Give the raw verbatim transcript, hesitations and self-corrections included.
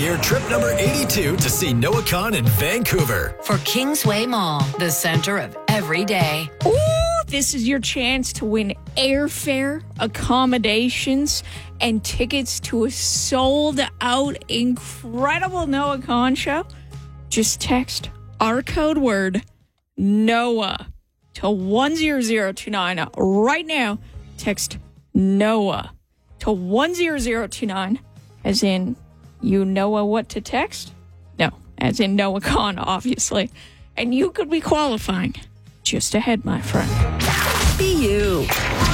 year trip number eighty-two to see Noah Kahan in Vancouver. For Kingsway Mall, the center of every day. Ooh, this is your chance to win airfare, accommodations, and tickets to a sold-out, incredible Noah Kahan show. Just text our code word, NOAH, to one zero zero two nine. Right now, text NOAH to one zero zero two nine, as in you know what to text? No, as in Noah Kahan, obviously. And you could be qualifying just ahead, my friend. Be you.